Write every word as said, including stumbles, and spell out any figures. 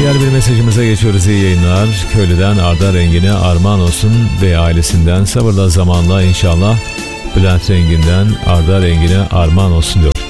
Diğer bir mesajımıza geçiyoruz. İyi yayınlar. Köylüden Arda Rengin'e armağan olsun ve ailesinden sabırla zamanla inşallah Bülent Rengin'den Arda Rengin'e armağan olsun diyor.